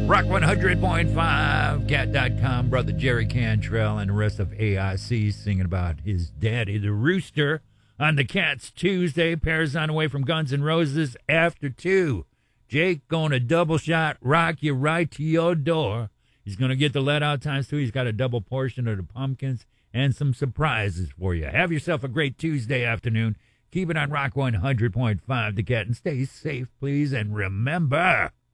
Rock 100.5, cat.com, brother Jerry Cantrell, and the rest of AIC singing about his daddy, the rooster, on the Cats Tuesday. Pairs on the way from Guns N' Roses after 2. Jake going to double shot, rock you right to your door. He's going to get the let out times, too. He's got a double portion of the pumpkins and some surprises for you. Have yourself a great Tuesday afternoon. Keep it on Rock 100.5, the Cat, and stay safe, please. And remember,